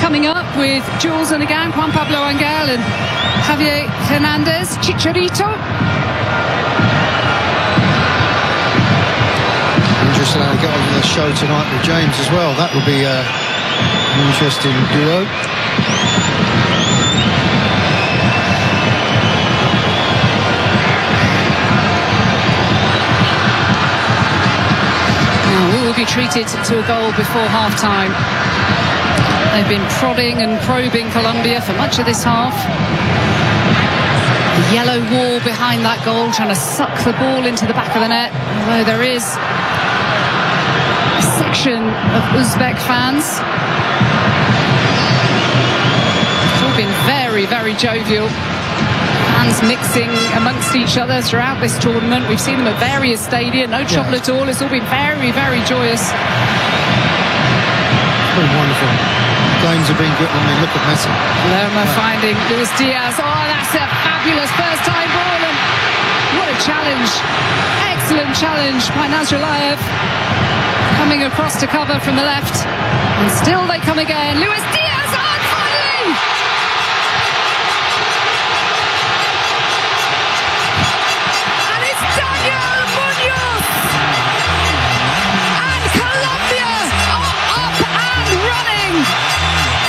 coming up with Jules Anagan, Juan Pablo Angel and Javier Fernandez, Chicharito. Interesting how they get on the show tonight with James as well. That will be an interesting duo. Now, we will be treated to a goal before half-time. They've been prodding and probing Colombia for much of this half. The yellow wall behind that goal, trying to suck the ball into the back of the net. Although there is a section of Uzbek fans. It's all been very, very jovial. Fans mixing amongst each other throughout this tournament. We've seen them at various stadia, no trouble at all. It's all been very, very joyous. It's been wonderful. Games have been good. I mean, look at Messi. Lerma finding Luis Diaz. Oh, that's a fabulous first-time ball, and what a challenge. Excellent challenge by Nazarbayev. Coming across to cover from the left. And still they come again. Luis